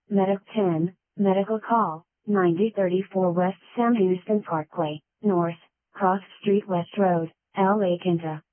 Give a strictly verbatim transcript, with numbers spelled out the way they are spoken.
Medic ten, Medical Call, ninety thirty-four West Sam Houston Parkway, North, Cross Street West Road, L A Quinta.